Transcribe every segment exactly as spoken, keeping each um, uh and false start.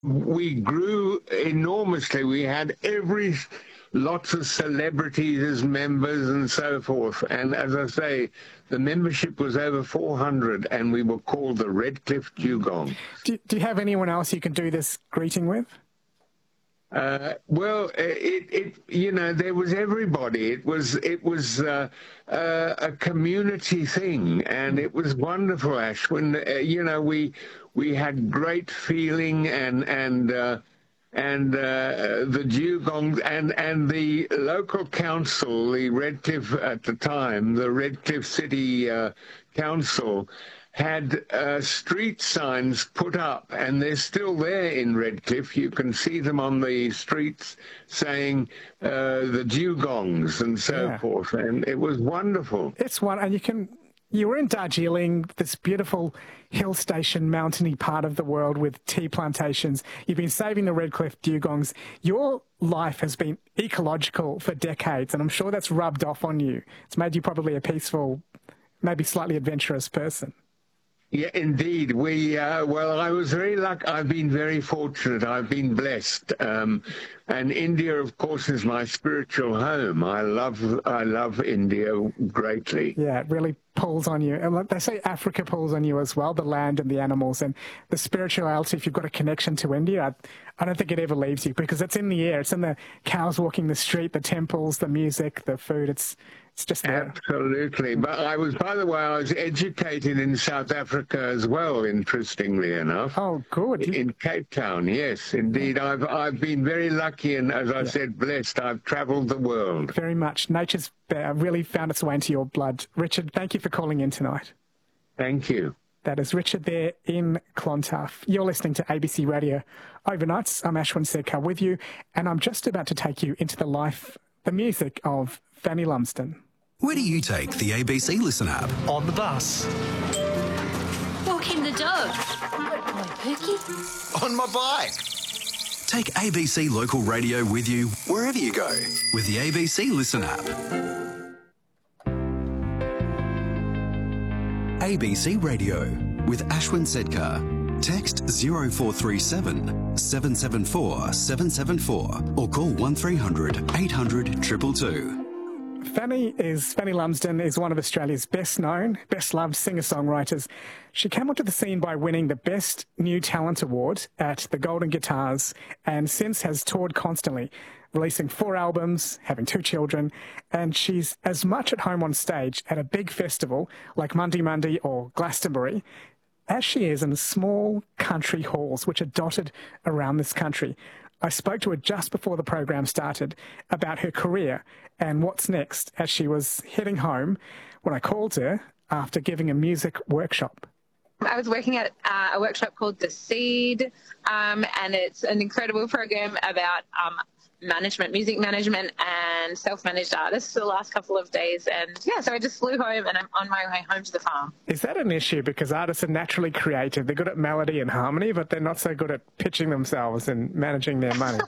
we grew enormously. We had every lots of celebrities as members and so forth. And as I say, the membership was over four hundred, and we were called the Redcliffe Dugong. Do, do you have anyone else you can do this greeting with? Uh, well, it, it, you know, there was everybody. It was, it was uh, uh, a community thing, and it was wonderful, Ash. When uh, you know, we we had great feeling, and and uh, and uh, the Dugongs and and the local council, the Redcliffe at the time, the Redcliffe City uh, Council, had uh, street signs put up, and they're still there in Redcliffe. You can see them on the streets saying uh, the Dugongs and so yeah. forth, and it was wonderful. It's one, and you can. You were in Darjeeling, this beautiful hill station, mountainy part of the world with tea plantations. You've been saving the Redcliffe Dugongs. Your life has been ecological for decades, and I'm sure that's rubbed off on you. It's made you probably a peaceful, maybe slightly adventurous person. Yeah, indeed. We uh, well, I was very lucky. I've been very fortunate. I've been blessed, um, and India, of course, is my spiritual home. I love, I love India greatly. Yeah, it really pulls on you. And they say Africa pulls on you as well, the land and the animals and the spirituality. If you've got a connection to India, I, I don't think it ever leaves you because it's in the air. It's in the cows walking the street, the temples, the music, the food. It's It's just there. Absolutely. But I was, by the way, I was educated in South Africa as well, interestingly enough. Oh, good. You... In Cape Town, yes, indeed. Yeah. I've I've been very lucky and, as I yeah. said, blessed. I've travelled the world. Very much. Nature's really found its way into your blood. Richard, thank you for calling in tonight. Thank you. That is Richard there in Clontarf. You're listening to A B C Radio Overnights. I'm Ashwin Sedkar with you, and I'm just about to take you into the life, the music of Fanny Lumsden. Where do you take the A B C Listen app? On the bus. Walking the dog. On Pookie. On my bike. Take A B C Local Radio with you wherever you go with the A B C Listen app. A B C Radio with Ashwin Sedkar. Text zero four three seven, seven seven four, seven seven four or call one three hundred, eight hundred, two two two. Fanny is Fanny Lumsden is one of Australia's best known, best loved singer-songwriters. She came onto the scene by winning the Best New Talent Award at the Golden Guitars and since has toured constantly, releasing four albums, having two children, and she's as much at home on stage at a big festival like Monday Monday or Glastonbury as she is in small country halls which are dotted around this country. I spoke to her just before the program started about her career and what's next as she was heading home when I called her after giving a music workshop. I was working at uh, a workshop called The Seed, um, and it's an incredible program about um, management, music management and self-managed artists for the last couple of days. And yeah, so I just flew home and I'm on my way home to the farm. Is that an issue? Because artists are naturally creative. They're good at melody and harmony, but they're not so good at pitching themselves and managing their money.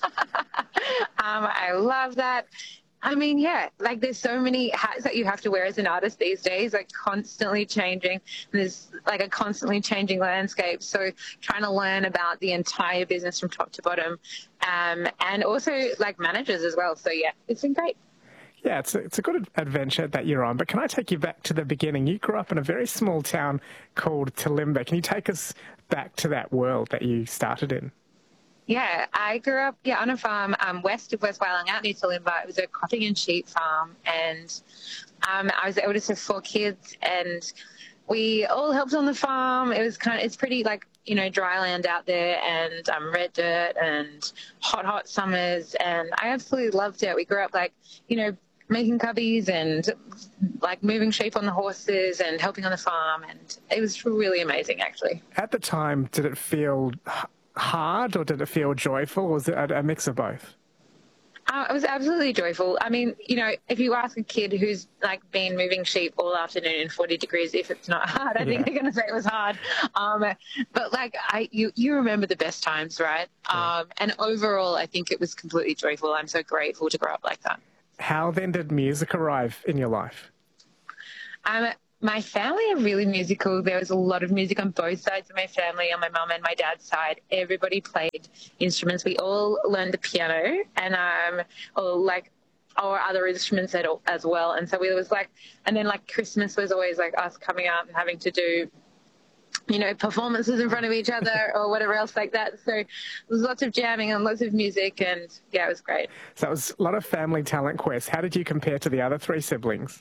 um, I love that. I mean, yeah, like there's so many hats that you have to wear as an artist these days, like constantly changing. There's like a constantly changing landscape. So trying to learn about the entire business from top to bottom, um, and also like managers as well. So yeah, it's been great. Yeah, it's a, it's a good adventure that you're on. But can I take you back to the beginning? You grew up in a very small town called Talimba. Can you take us back to that world that you started in? Yeah, I grew up yeah on a farm um, west of West Wyalong, out near Talimba. It was a cropping and sheep farm, and um, I was the eldest of four kids, and we all helped on the farm. It was kind of it's pretty like you know dry land out there, and um, red dirt, and hot hot summers, and I absolutely loved it. We grew up like you know making cubbies and like moving sheep on the horses and helping on the farm, and it was really amazing actually. At the time, did it feel hard or did it feel joyful, or was it a, a mix of both? Uh, it was absolutely joyful. I mean, you know, if you ask a kid who's like been moving sheep all afternoon in forty degrees, if it's not hard, I yeah. think they're going to say it was hard. Um, but like, I, you, you remember the best times, right? Yeah. Um, and overall, I think it was completely joyful. I'm so grateful to grow up like that. How then did music arrive in your life? Um, my family are really musical. There was a lot of music on both sides of my family, on my mum and my dad's side. Everybody played instruments. We all learned the piano and um, or like or other instruments as well. And so we was like, and then like Christmas was always like us coming out and having to do, you know, performances in front of each other or whatever else like that. So there was lots of jamming and lots of music, and yeah, it was great. So it was a lot of family talent quests. How did you compare to the other three siblings?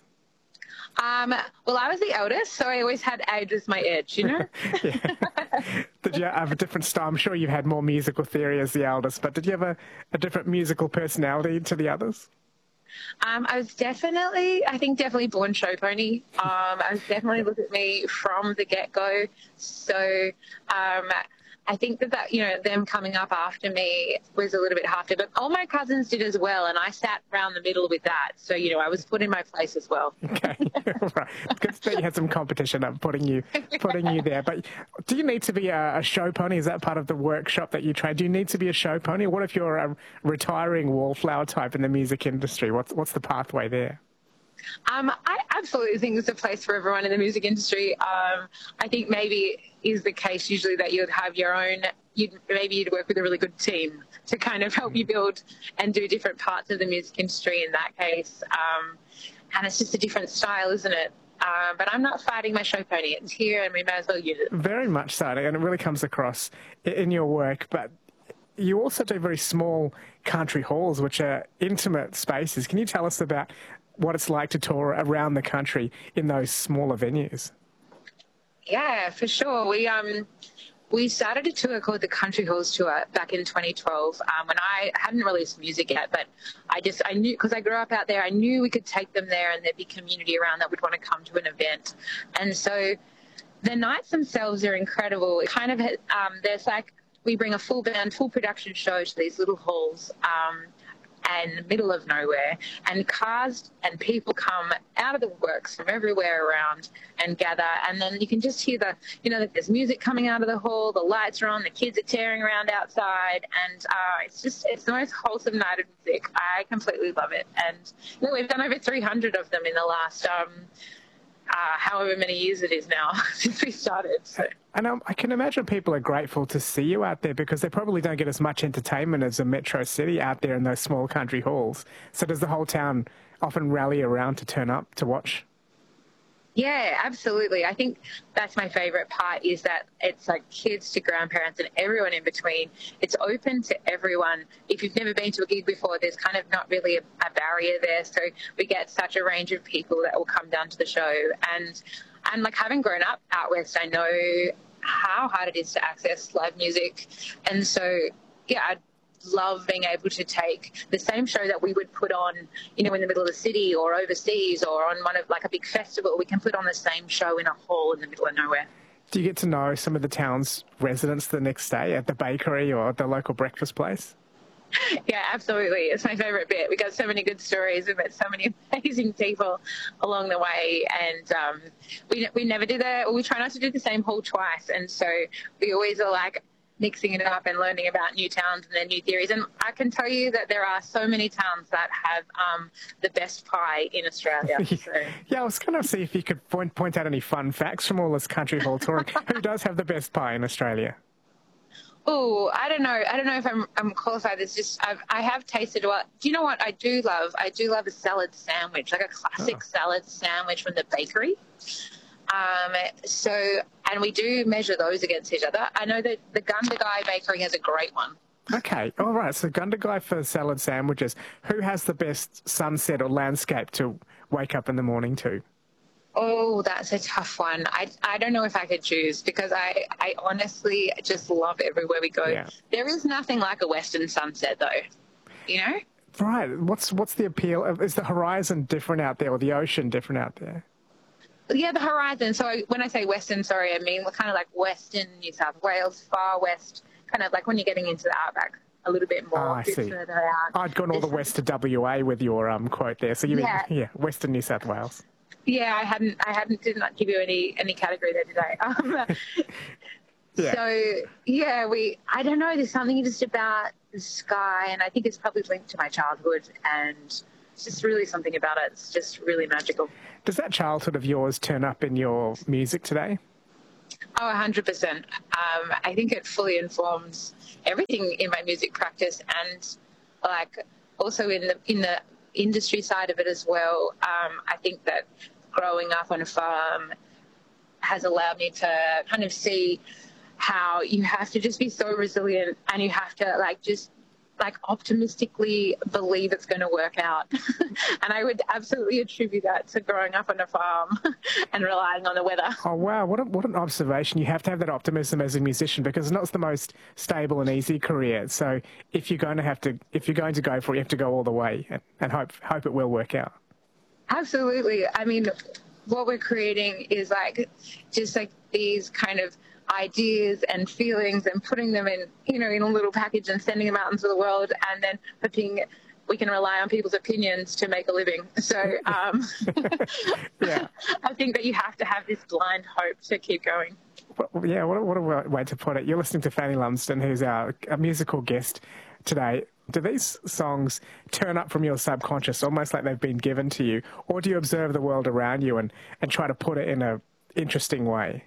Um, well, I was the eldest, so I always had age as my edge, you know? Did you have a different style? I'm sure you had more musical theory as the eldest, but did you have a, a different musical personality to the others? Um, I was definitely, I think definitely born show pony. Um, I was definitely, look at me from the get-go. So um, I think that, that, you know, them coming up after me was a little bit harder, but all my cousins did as well, and I sat around the middle with that. So, you know, I was put in my place as well. Okay, right. Good that you had some competition of putting you putting you there. But do you need to be a, a show pony? Is that part of the workshop that you train? Do you need to be a show pony? What if you're a retiring wallflower type in the music industry? What's, what's the pathway there? Um, I absolutely think there's a place for everyone in the music industry. Um, I think maybe is the case usually that you'd have your own, you'd, maybe you'd work with a really good team to kind of help you build and do different parts of the music industry in that case. Um, and it's just a different style, isn't it? Uh, but I'm not fighting my show pony. It's here and we may as well use it. Very much so, and it really comes across in your work. But you also do very small country halls, which are intimate spaces. Can you tell us about what it's like to tour around the country in those smaller venues? Yeah, for sure. We um we started a tour called the Country Halls Tour back in twenty twelve. Um, when I hadn't released music yet, but I just I knew because I grew up out there, I knew we could take them there and there'd be community around that would want to come to an event. And so the nights themselves are incredible. It kind of um, there's like we bring a full band, full production show to these little halls. Um, and middle of nowhere, and cars and people come out of the works from everywhere around and gather, and then you can just hear the, you know, there's music coming out of the hall, the lights are on, the kids are tearing around outside, and uh, it's just, it's the most wholesome night of music. I completely love it, and you know, we've done over three hundred of them in the last um, uh, however many years it is now since we started. So. And um, I can imagine people are grateful to see you out there because they probably don't get as much entertainment as a metro city out there in those small country halls. So does the whole town often rally around to turn up to watch? Yeah, absolutely. I think that's my favourite part is that it's like kids to grandparents and everyone in between. It's open to everyone. If you've never been to a gig before, there's kind of not really a, a barrier there. So we get such a range of people that will come down to the show. And, and like having grown up out west, I know how hard it is to access live music. And so, yeah, I'd love being able to take the same show that we would put on, you know, in the middle of the city or overseas or on one of like a big festival. We can put on the same show in a hall in the middle of nowhere. Do you get to know some of the town's residents the next day at the bakery or the local breakfast place? Yeah, absolutely. It's my favourite bit. We got so many good stories. We've met so many amazing people along the way, and um, we we never do that. We try not to do the same hall twice, and so we always are like mixing it up and learning about new towns and their new theories. And I can tell you that there are so many towns that have um, the best pie in Australia. So. Yeah, I was going to see if you could point point out any fun facts from all this country hall touring. Who does have the best pie in Australia? Oh, I don't know. I don't know if I'm, I'm qualified. It's just I've, I have tasted what. Do you know what I do love? I do love a salad sandwich, like a classic oh. salad sandwich from the bakery. Um, so, and we do measure those against each other. I know that the Gundagai Bakery has a great one. Okay, all right. So Gundagai for salad sandwiches. Who has the best sunset or landscape to wake up in the morning to? Oh, that's a tough one. I, I don't know if I could choose because I, I honestly just love everywhere we go. Yeah. There is nothing like a western sunset, though, you know? Right. What's what's the appeal? Of, is the horizon different out there or the ocean different out there? Yeah, the horizon. So when I say western, sorry, I mean kind of like western New South Wales, far west, kind of like when you're getting into the outback a little bit more. Oh, I see. Further out. I'd gone all the west to W A with your um quote there. So you yeah. mean, yeah, western New South Wales. Yeah, I hadn't, I hadn't, did not give you any, any category there today. Um, yeah. So, yeah, we, I don't know, there's something just about the sky, and I think it's probably linked to my childhood and it's just really something about it. It's just really magical. Does that childhood of yours turn up in your music today? Oh, one hundred percent. Um, I think it fully informs everything in my music practice, and like also in the in the industry side of it as well. Um, I think that growing up on a farm has allowed me to kind of see how you have to just be so resilient, and you have to like just like optimistically believe it's going to work out. And I would absolutely attribute that to growing up on a farm and relying on the weather. Oh, wow. What, a, what an observation. You have to have that optimism as a musician, because it's not the most stable and easy career. So if you're going to have to, if you're going to go for it, you have to go all the way and, and hope, hope it will work out. Absolutely. I mean, what we're creating is like just like these kind of ideas and feelings and putting them in, you know, in a little package and sending them out into the world, and then hoping we can rely on people's opinions to make a living. So um, yeah. I think that you have to have this blind hope to keep going. Well, yeah, what a, what a way to put it. You're listening to Fanny Lumsden, who's our, our musical guest today. Do these songs turn up from your subconscious, almost like they've been given to you, or do you observe the world around you and, and try to put it in an interesting way?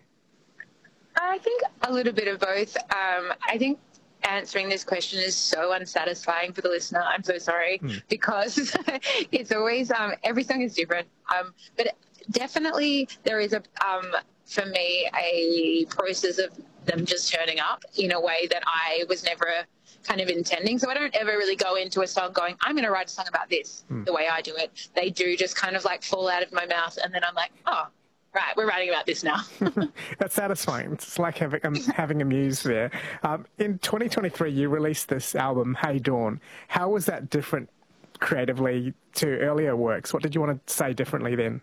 I think a little bit of both. Um, I think answering this question is so unsatisfying for the listener. I'm so sorry, mm. because it's always, um, every song is different. Um, but definitely there is, a um, for me, a process of them just turning up in a way that I was never kind of intending. So I don't ever really go into a song going, I'm going to write a song about this, mm. the way I do it. They do just kind of like fall out of my mouth, and then I'm like, oh, right, we're writing about this now. That's satisfying. It's like having, um, having a muse there. Um, in twenty twenty-three, you released this album, Hey Dawn. How was that different creatively to earlier works? What did you want to say differently then?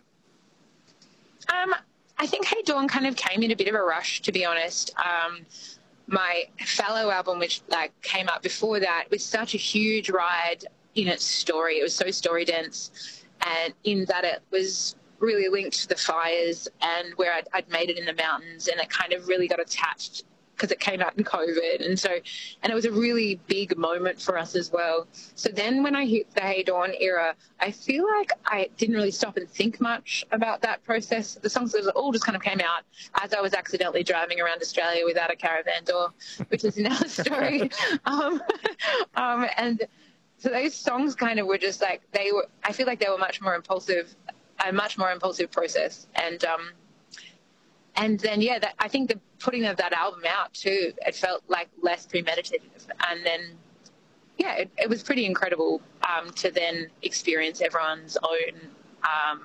Um, I think Hey Dawn kind of came in a bit of a rush, to be honest. Um, my Fallow album, which like came out before that, was such a huge ride in its story. It was so story dense, and in that it was really linked to the fires and where I'd, I'd made it in the mountains, and it kind of really got attached because it came out in COVID. And so, and it was a really big moment for us as well. So then when I hit the Hey Dawn era, I feel like I didn't really stop and think much about that process. The songs all just kind of came out as I was accidentally driving around Australia without a caravan door, which is another story. um, um, and so those songs kind of were just like, they were, I feel like they were much more impulsive a much more impulsive process. And um, and then, yeah, that, I think the putting of that album out too, it felt like less premeditative. And then, yeah, it, it was pretty incredible um, to then experience everyone's own, um,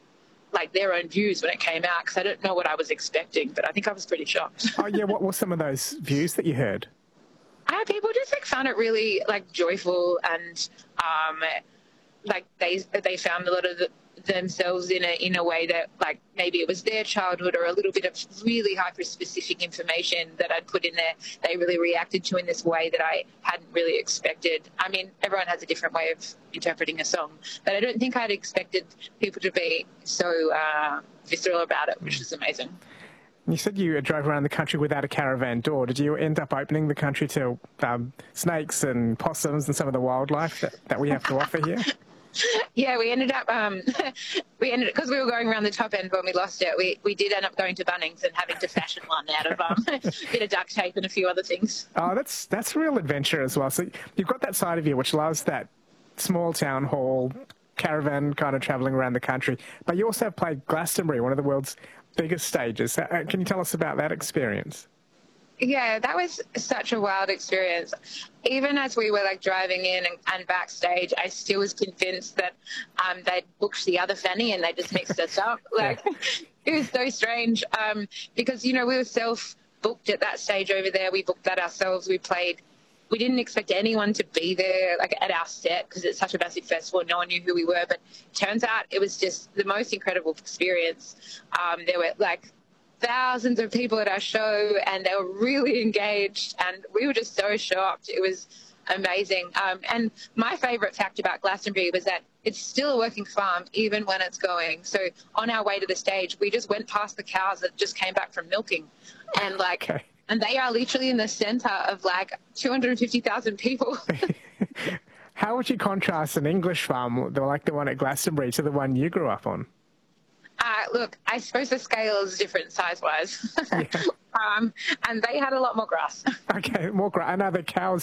like their own views when it came out, because I don't know what I was expecting, but I think I was pretty shocked. Oh, yeah, what were some of those views that you heard? Uh, people just like found it really like joyful, and um, like they they found a lot of the, themselves in a in a way that like maybe it was their childhood or a little bit of really hyper specific information that I'd put in there. They really reacted to in this way that I hadn't really expected. I mean, everyone has a different way of interpreting a song, but I don't think I'd expected people to be so uh, visceral about it, which is amazing. You said you drove around the country without a caravan door. Did you end up opening the country to um, snakes and possums and some of the wildlife that, that we have to offer here? Yeah, we ended up, um, we ended because we were going around the top end when we lost it. We we did end up going to Bunnings and having to fashion one out of um, a bit of duct tape and a few other things. Oh, that's that's a real adventure as well. So you've got that side of you which loves that small town hall caravan kind of travelling around the country, but you also have played Glastonbury, one of the world's biggest stages. Uh, can you tell us about that experience? Yeah, that was such a wild experience. Even as we were like driving in and, and backstage, I still was convinced that um, they'd booked the other Fanny and they just mixed us up. Like, yeah. It was so strange um, because, you know, we were self-booked at that stage over there. We booked that ourselves. We played. We didn't expect anyone to be there, like at our set, because it's such a massive festival. No one knew who we were, but turns out it was just the most incredible experience. Um, there were like thousands of people at our show, and they were really engaged, and we were just so shocked. It was amazing. Um, and my favourite fact about Glastonbury was that it's still a working farm even when it's going. So on our way to the stage, we just went past the cows that just came back from milking, and like, okay. And they are literally in the centre of like two hundred fifty thousand people. How would you contrast an English farm, like the one at Glastonbury, to the one you grew up on? Uh, look, I suppose the scale is different size-wise. Yeah. um, and they had a lot more grass. Okay, more grass. And are the cows